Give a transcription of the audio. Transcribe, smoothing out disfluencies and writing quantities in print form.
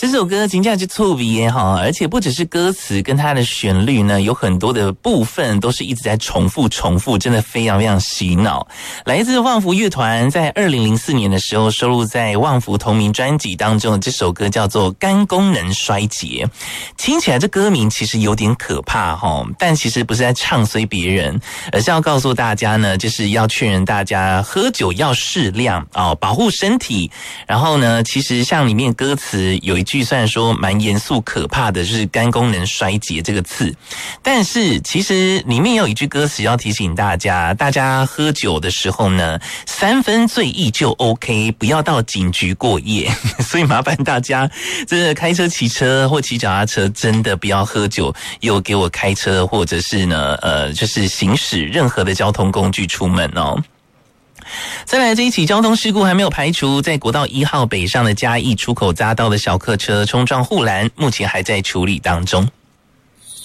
这首歌真的是触鼻耶哈，而且不只是歌词跟它的旋律呢，有很多的部分都是一直在重复，真的非常非常洗脑。来自旺福乐团在2004年的时候收录在旺福同名专辑当中的这首歌叫做《肝功能衰竭》，听起来这歌名其实有点可怕哈，但其实不是在唱衰别人，而是要告诉大家呢，就是要劝人大家喝酒要适量哦，保护身体。然后呢，其实像里面歌词有一句虽然说蛮严肃可怕的，就是肝功能衰竭这个字，但是其实里面有一句歌词要提醒大家喝酒的时候呢，3分醉意就 OK， 不要到警局过夜。所以麻烦大家真的开车骑车或骑脚踏车真的不要喝酒，又给我开车或者是呢就是行驶任何的交通工具出门哦。再来，这一起交通事故还没有排除，在国道1号北上的嘉义出口匝道的小客车冲撞护栏，目前还在处理当中。